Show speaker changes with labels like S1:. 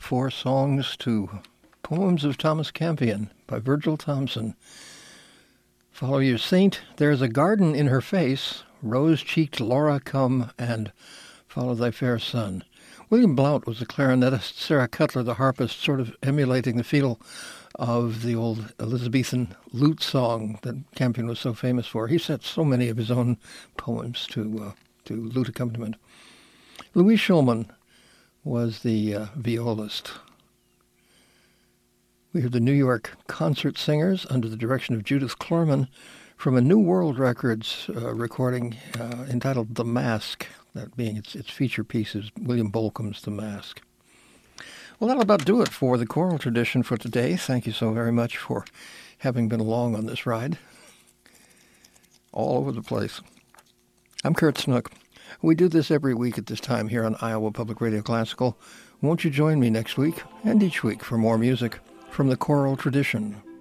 S1: 4 songs to Poems of Thomas Campion by Virgil Thomson. Follow Your Saint, There's a Garden in Her Face, Rose-Cheeked Laura Come, and Follow Thy Fair Son. William Blount was the clarinetist, Sarah Cutler the harpist, sort of emulating the feel of the old Elizabethan lute song that Campion was so famous for. He set so many of his own poems to lute accompaniment. Louis Shulman was the violist. We heard the New York Concert Singers under the direction of Judith Klorman from a New World Records recording entitled The Mask, that being its feature piece is William Bolcom's The Mask. Well, that'll about do it for the choral tradition for today. Thank you so very much for having been along on this ride. All over the place. I'm Kurt Snook. We do this every week at this time here on Iowa Public Radio Classical. Won't you join me next week and each week for more music from the choral tradition?